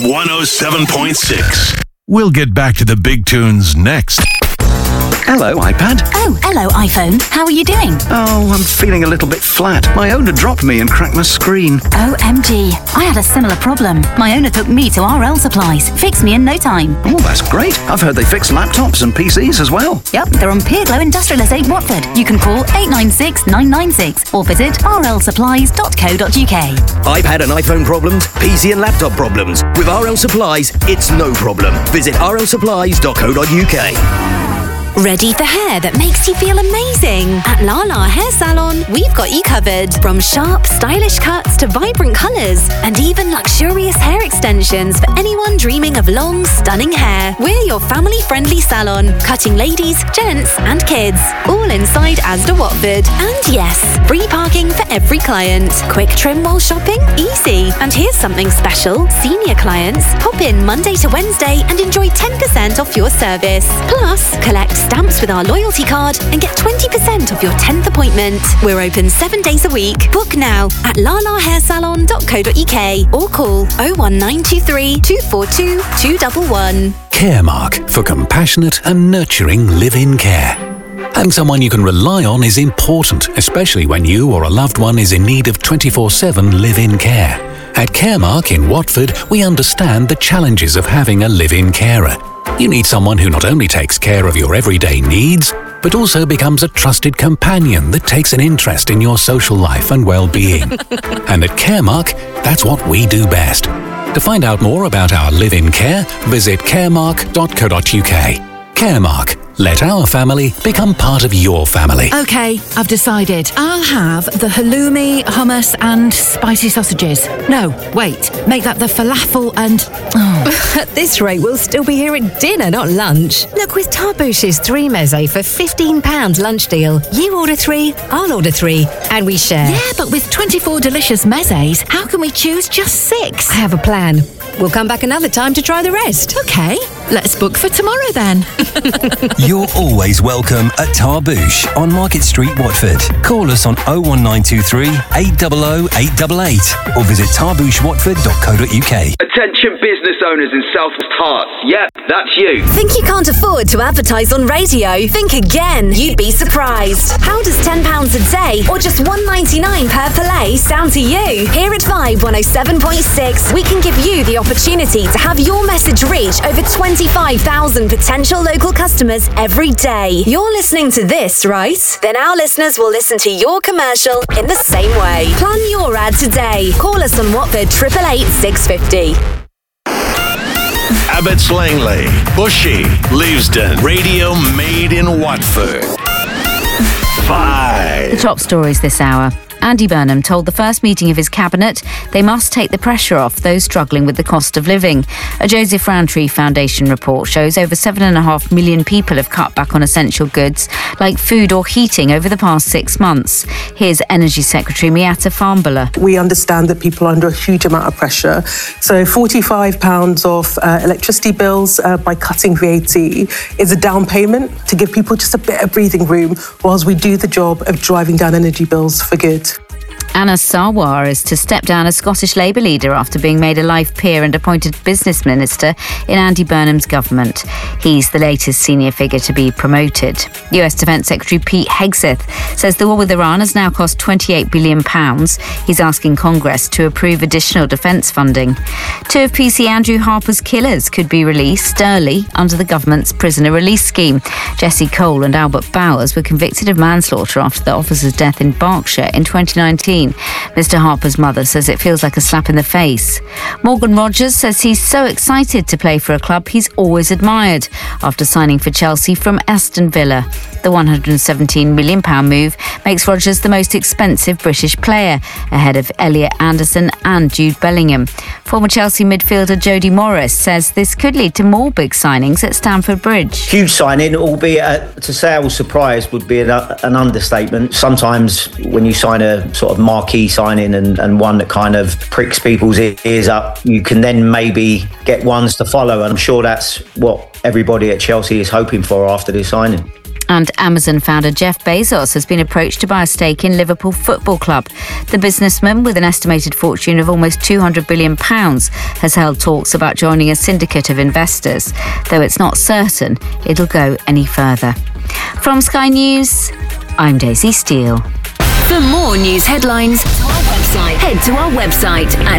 107.6. We'll get back to the big tunes next. Hello, iPad. Oh, hello, iPhone. How are you doing? Oh, I'm feeling a little bit flat. My owner dropped me and cracked my screen. OMG. I had a similar problem. My owner took me to RL Supplies. Fixed me in no time. Oh, that's great. I've heard they fix laptops and PCs as well. Yep, they're on Peerglow Industrial Estate, Watford. You can call 896 996 or visit rlsupplies.co.uk. iPad and iPhone problems, PC and laptop problems. With RL Supplies, it's no problem. Visit rlsupplies.co.uk. Ready for hair that makes you feel amazing? At Lala Hair Salon, we've got you covered. From sharp, stylish cuts to vibrant colours, and even luxurious hair extensions for anyone dreaming of long, stunning hair. We're your family-friendly salon, cutting ladies, gents and kids. All inside Asda Watford. And yes, free parking for every client. Quick trim while shopping? Easy. And here's something special. Senior clients, pop in Monday to Wednesday and enjoy 10% off your service. Plus, collect stamps with our loyalty card and get 20% off your 10th appointment. We're open 7 days a week. Book now at lalahairsalon.co.uk or call 01923 242 211. Caremark, for compassionate and nurturing live-in care. Having someone you can rely on is important, especially when you or a loved one is in need of 24/7 live-in care. At Caremark in Watford, we understand the challenges of having a live-in carer. You need someone who not only takes care of your everyday needs, but also becomes a trusted companion that takes an interest in your social life and well-being. And at Caremark, that's what we do best. To find out more about our live-in care, visit caremark.co.uk. Caremark. Let our family become part of your family. OK, I've decided. I'll have the halloumi, hummus and spicy sausages. No, wait. Make that the falafel and... Oh. At this rate, we'll still be here at dinner, not lunch. Look, with Tarbouche's 3 meze for £15 lunch deal, you order 3, I'll order 3, and we share. Yeah, but with 24 delicious mezes, how can we choose just 6? I have a plan. We'll come back another time to try the rest. OK, let's book for tomorrow then. You're always welcome at Tarbouche on Market Street, Watford. Call us on 01923 800 888 or visit tarbouchewatford.co.uk. Attention business owners in South West Herts. Yep, that's you. Think you can't afford to advertise on radio? Think again. You'd be surprised. How does £10 a day or just $1.99 per play sound to you? Here at Vibe 107.6, we can give you the opportunity to have your message reach over 25,000 potential local customers every day. You're listening to this, right? Then our listeners will listen to your commercial in the same way. Plan your ad today. Call us on Watford 888 650. Abbots Langley, Bushy, Leavesden. Radio made in Watford. 5. The top stories this hour. Andy Burnham told the first meeting of his cabinet they must take the pressure off those struggling with the cost of living. A Joseph Rowntree Foundation report shows over 7.5 million people have cut back on essential goods like food or heating over the past 6 months. Here's Energy Secretary Miatta Farnborough. We understand that people are under a huge amount of pressure. So £45 off electricity bills by cutting VAT is a down payment to give people just a bit of breathing room whilst we do the job of driving down energy bills for good. Anna Sarwar is to step down as Scottish Labour leader after being made a life peer and appointed business minister in Andy Burnham's government. He's the latest senior figure to be promoted. US Defence Secretary Pete Hegseth says the war with Iran has now cost £28 billion. He's asking Congress to approve additional defence funding. 2 of PC Andrew Harper's killers could be released early under the government's prisoner release scheme. Jesse Cole and Albert Bowers were convicted of manslaughter after the officer's death in Berkshire in 2019. Mr. Harper's mother says it feels like a slap in the face. Morgan Rogers says he's so excited to play for a club he's always admired after signing for Chelsea from Aston Villa. The £117 million move makes Rogers the most expensive British player, ahead of Elliot Anderson and Jude Bellingham. Former Chelsea midfielder Jody Morris says this could lead to more big signings at Stamford Bridge. Huge signing, albeit to say I was surprised would be an understatement. Sometimes when you sign a sort of marquee signing and one that kind of pricks people's ears up, you can then maybe get ones to follow, and I'm sure that's what everybody at Chelsea is hoping for after this signing. And Amazon founder Jeff Bezos has been approached to buy a stake in Liverpool Football Club. The businessman, with an estimated fortune of almost £200 billion, has held talks about joining a syndicate of investors, though it's not certain it'll go any further. From Sky News, I'm Daisy Steele. For more news headlines, head to our website at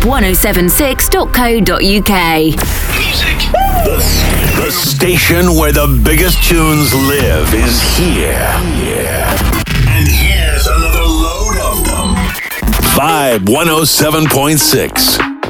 vibe1076.co.uk. The station where the biggest tunes live is here. And here's another load of them. Vibe 107.6.